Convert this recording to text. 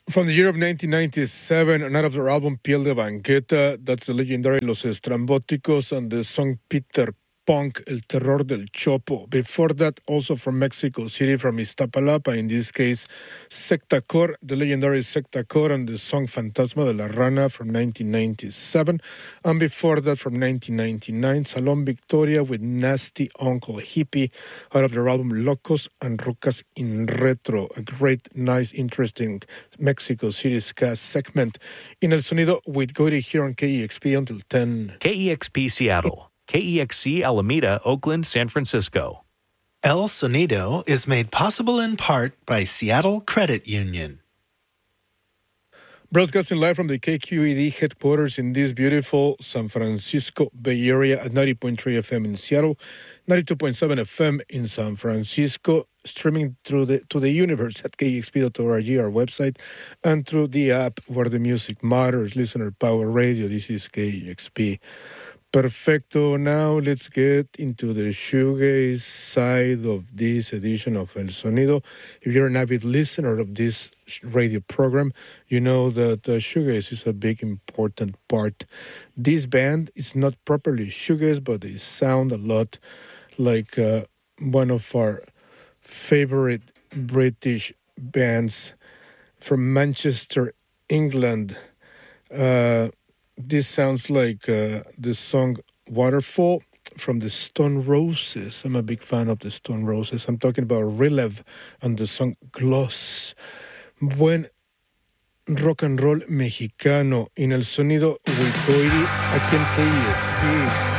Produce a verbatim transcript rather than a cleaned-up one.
From the year of nineteen ninety-seven, and out of their album Piel de Banqueta, that's the legendary Los Estrambóticos and the song Peter Punk, El Terror del Chopo. Before that, also from Mexico City, from Iztapalapa, in this case, Secta Cor, the legendary Secta Cor, and the song Fantasma de la Rana from nineteen ninety-seven. And before that, from nineteen ninety-nine, Salón Victoria with Nasty Uncle Hippie, out of their album Locos and Rucas in Retro. A great, nice, interesting Mexico City ska segment in El Sonido with Goody here on K E X P until ten. K E X P Seattle. K E X C Alameda, Oakland, San Francisco. El Sonido is made possible in part by Seattle Credit Union. Broadcasting live from the K Q E D headquarters in this beautiful San Francisco Bay Area at ninety point three F M in Seattle, ninety-two point seven F M in San Francisco, streaming through the to the universe at K E X P dot org, our website, and through the app where the music matters, Listener Power Radio. This is K E X P. Perfecto. Now let's get into the shoegaze side of this edition of El Sonido. If you're an avid listener of this radio program, you know that uh, shoegaze is a big, important part. This band is not properly shoegaze, but they sound a lot like uh, one of our favorite British bands from Manchester, England. Uh, This sounds like uh, the song Waterfall from the Stone Roses. I'm a big fan of the Stone Roses. I'm talking about Releve and the song Gloss. Buen rock and roll mexicano en El Sonido with Goiri aquí en K E X P.